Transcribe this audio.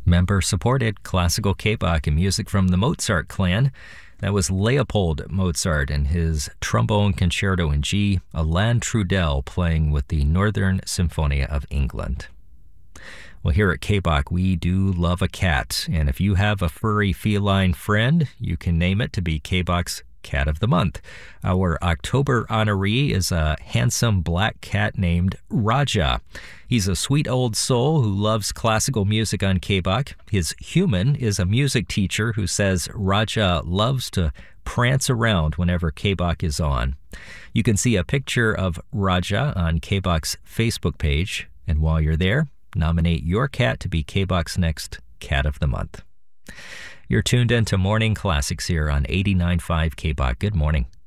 member-supported classical K-Bach and music from the Mozart clan. That was Leopold Mozart and his trombone concerto in G, Alain Trudel playing with the Northern Symphonia of England. Well, here at K-Bach, we do love a cat, and if you have a furry feline friend, you can name it to be K-Bach's Cat of the Month. Our October honoree is a handsome black cat named Raja. He's a sweet old soul who loves classical music on K-Bach. His human is a music teacher who says Raja loves to prance around whenever K-Bach is on. You can see a picture of Raja on K-Bach's Facebook page, and while you're there, nominate your cat to be K-Bach's next Cat of the Month. You're tuned into Morning Classics here on 89.5 K-Bach. Good morning.